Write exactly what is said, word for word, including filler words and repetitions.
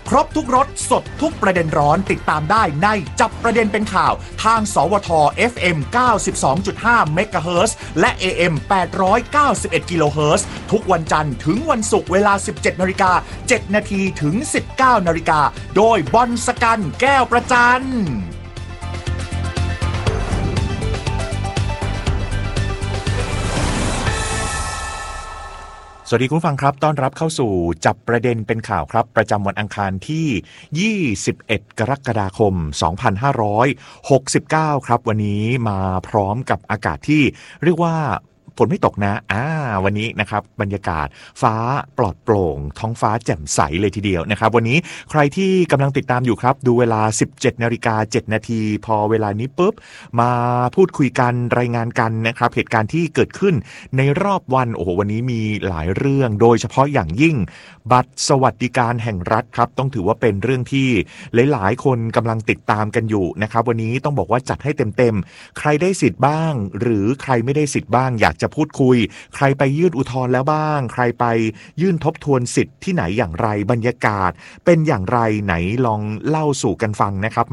ครบทุกรสสดทุกประเด็นร้อนติดตามได้ในจับประเด็นเป็นข่าวทางสวท เอฟ เอ็ม เก้าสิบสองจุดห้า เมกะเฮิรตซ์และ เอ เอ็ม แปดร้อยเก้าสิบเอ็ด กิโลเฮิรตซ์ทุกวันจันทร์ถึงวันศุกร์เวลา สิบเจ็ดนาฬิกาเจ็ดนาทีถึง สิบเก้านาฬิกาโดยบอลสกันแก้วประจันสวัสดีคุณผู้ฟังครับต้อนรับเข้าสู่จับประเด็นเป็นข่าวครับประจำวันอังคารที่ยี่สิบเอ็ดกรกฎาคมสองพันห้าร้อยหกสิบเก้าครับวันนี้มาพร้อมกับอากาศที่เรียกว่าฝนไม่ตกนะอ่าวันนี้นะครับบรรยากาศฟ้าปลอดโปร่งท้องฟ้าแจ่มใสเลยทีเดียวนะครับวันนี้ใครที่กำลังติดตามอยู่ครับดูเวลา สิบเจ็ดนาฬิกาเจ็ดนาทีพอเวลานี้ปุ๊บมาพูดคุยกันรายงานกันนะครับเหตุการณ์ที่เกิดขึ้นในรอบวันโอ้โหวันนี้มีหลายเรื่องโดยเฉพาะอย่างยิ่งบัตรสวัสดิการแห่งรัฐครับต้องถือว่าเป็นเรื่องที่หลายๆคนกำลังติดตามกันอยู่นะครับวันนี้ต้องบอกว่าจัดให้เต็มๆใครได้สิทธิ์บ้างหรือใครไม่ได้สิทธิ์บ้างอยากจะพูดคุยใครไปยื่นอุทธรณ์แล้วบ้างใครไปยื่นทบทวนสิทธิ์ที่ไหนอย่างไรบรรยากาศเป็นอย่างไรไหนลองเล่าสู่กันฟังนะครับ